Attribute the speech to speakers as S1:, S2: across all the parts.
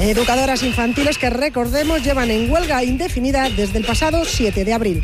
S1: Educadoras infantiles que, recordemos, llevan en huelga indefinida desde el pasado 7 de abril.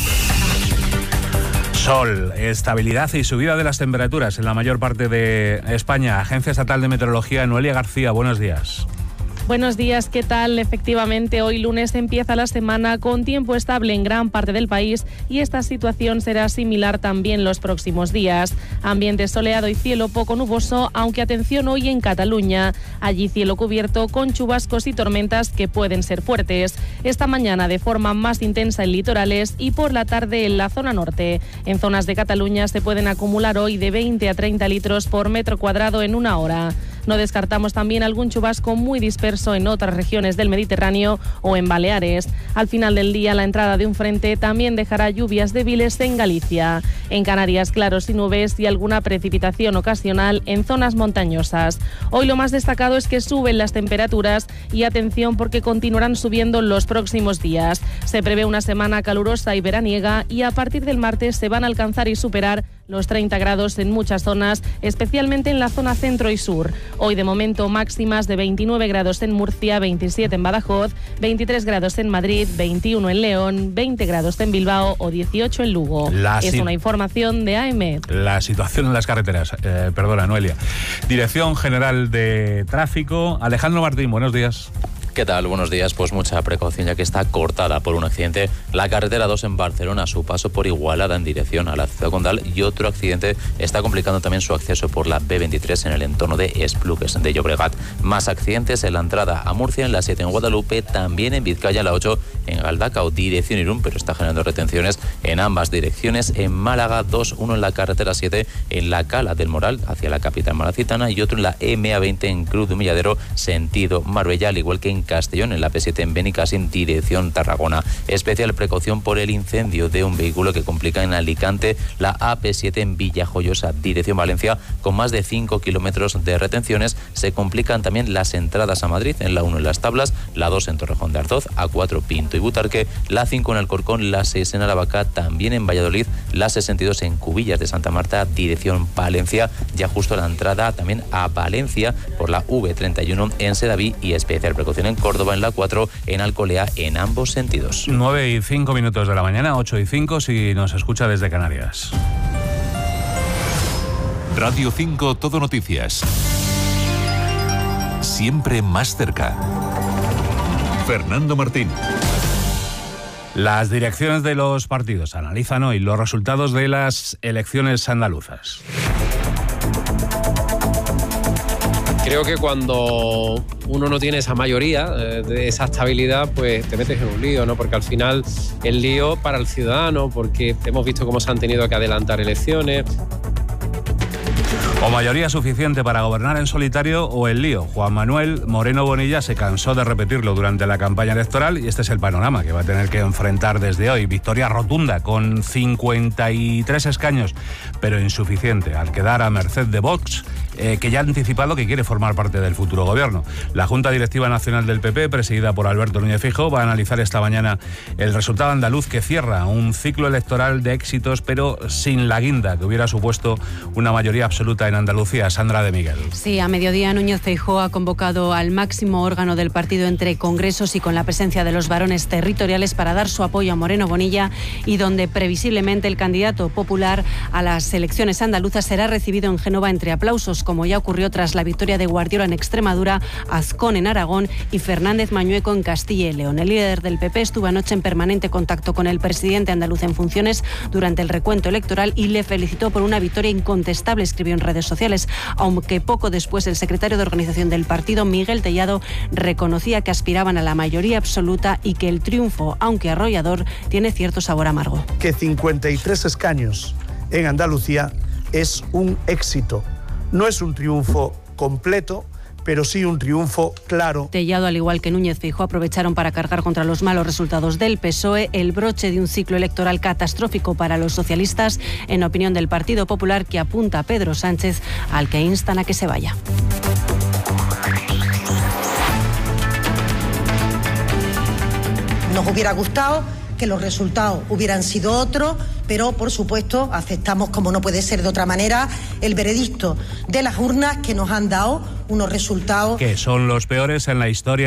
S2: Sol, estabilidad y subida de las temperaturas en la mayor parte de España. Agencia Estatal de Meteorología, Noelia García, buenos días.
S3: Buenos días, ¿qué tal? Efectivamente, hoy lunes empieza la semana con tiempo estable en gran parte del país y esta situación será similar también los próximos días. Ambiente soleado y cielo poco nuboso, aunque atención hoy en Cataluña. Allí cielo cubierto con chubascos y tormentas que pueden ser fuertes. Esta mañana de forma más intensa en litorales y por la tarde en la zona norte. En zonas de Cataluña se pueden acumular hoy de 20 a 30 litros por metro cuadrado en una hora. No descartamos también algún chubasco muy disperso en otras regiones del Mediterráneo o en Baleares. Al final del día, la entrada de un frente también dejará lluvias débiles en Galicia. En Canarias, claros y nubes y alguna precipitación ocasional en zonas montañosas. Hoy lo más destacado es que suben las temperaturas y atención porque continuarán subiendo los próximos días. Se prevé una semana calurosa y veraniega y a partir del martes se van a alcanzar y superar los 30 grados en muchas zonas, especialmente en la zona centro y sur. Hoy de momento máximas de 29 grados en Murcia, 27 en Badajoz, 23 grados en Madrid, 21 en León, 20 grados en Bilbao o 18 en Lugo. Es una información de AEMET.
S2: La situación en las carreteras. Perdona, Noelia. Dirección General de Tráfico, Alejandro Martín, buenos días.
S4: ¿Qué tal? Buenos días. Pues mucha precaución ya que está cortada por un accidente la carretera 2 en Barcelona a su paso por Igualada en dirección a la ciudad condal y otro accidente está complicando también su acceso por la B23 en el entorno de Esplugues de Llobregat. Más accidentes en la entrada a Murcia en la 7 en Guadalupe, también en Vizcaya la 8 en Galdacao dirección Irún, pero está generando retenciones en ambas direcciones. En Málaga 2, uno en la carretera 7 en la Cala del Moral hacia la capital malacitana y otro en la MA20 en Cruz de Humilladero sentido Marbella, al igual que en Castellón en la P7 en Benicàssim dirección Tarragona. Especial precaución por el incendio de un vehículo que complica en Alicante la AP7 en Villajoyosa dirección Valencia con más de 5 kilómetros de retenciones. Se complican también las entradas a Madrid en la 1 en Las Tablas, la 2 en Torrejón de Ardoz, A4 Pinto y Butarque, la 5 en Alcorcón, la 6 en Aravaca, también en Valladolid, la 62 en Cubillas de Santa Marta dirección Palencia, ya justo la entrada también a Valencia por la V31 en Sedaví y especial precaución en Córdoba en la 4 en Alcolea en ambos sentidos.
S2: 9:05 de la mañana, 8:05 si nos escucha desde Canarias.
S5: Radio 5 Todo Noticias. Siempre más cerca. Fernando Martín.
S2: Las direcciones de los partidos analizan hoy los resultados de las elecciones andaluzas.
S6: Creo que cuando uno no tiene esa mayoría, de esa estabilidad, pues te metes en un lío, ¿no? Porque al final el lío para el ciudadano, porque hemos visto cómo se han tenido que adelantar elecciones.
S2: O mayoría suficiente para gobernar en solitario o el lío. Juan Manuel Moreno Bonilla se cansó de repetirlo durante la campaña electoral y este es el panorama que va a tener que enfrentar desde hoy. Victoria rotunda con 53 escaños, pero insuficiente al quedar a merced de Vox, que ya ha anticipado que quiere formar parte del futuro gobierno. La Junta Directiva Nacional del PP, presidida por Alberto Núñez Feijóo, va a analizar esta mañana el resultado andaluz que cierra un ciclo electoral de éxitos, pero sin la guinda que hubiera supuesto una mayoría absoluta en Andalucía. Sandra de Miguel.
S7: Sí, a mediodía Núñez Feijóo ha convocado al máximo órgano del partido entre congresos y con la presencia de los varones territoriales para dar su apoyo a Moreno Bonilla y donde previsiblemente el candidato popular a las elecciones andaluzas será recibido en Génova entre aplausos, como ya ocurrió tras la victoria de Guardiola en Extremadura, Azcón en Aragón y Fernández Mañueco en Castilla y León. El líder del PP estuvo anoche en permanente contacto con el presidente andaluz en funciones durante el recuento electoral y le felicitó por una victoria incontestable, escribió en redes sociales, aunque poco después el secretario de organización del partido, Miguel Tellado, reconocía que aspiraban a la mayoría absoluta y que el triunfo, aunque arrollador, tiene cierto sabor amargo.
S8: Que 53 escaños en Andalucía es un éxito. No es un triunfo completo, pero sí un triunfo claro.
S7: Tellado, al igual que Núñez Feijóo, aprovecharon para cargar contra los malos resultados del PSOE, el broche de un ciclo electoral catastrófico para los socialistas, en opinión del Partido Popular, que apunta a Pedro Sánchez, al que instan a que se vaya.
S9: Nos hubiera gustado que los resultados hubieran sido otros, pero por supuesto aceptamos, como no puede ser de otra manera, el veredicto de las urnas que nos han dado unos resultados
S2: que son los peores en la historia